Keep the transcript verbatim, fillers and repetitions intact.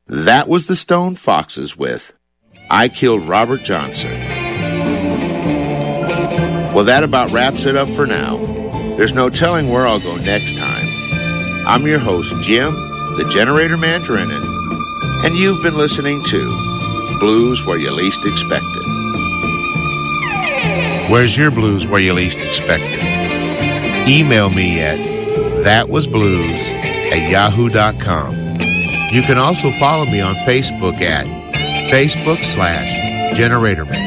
That was the Stone Foxes with I Killed Robert Johnson. Well, that about wraps it up for now. There's no telling where I'll go next time. I'm your host, Jim, the Generator Man Drennan, and you've been listening to Blues Where You Least Expect It. Where's your blues where you least expect it? Email me at thatwasblues at yahoo dot com. You can also follow me on Facebook at Facebook slash Generator Man.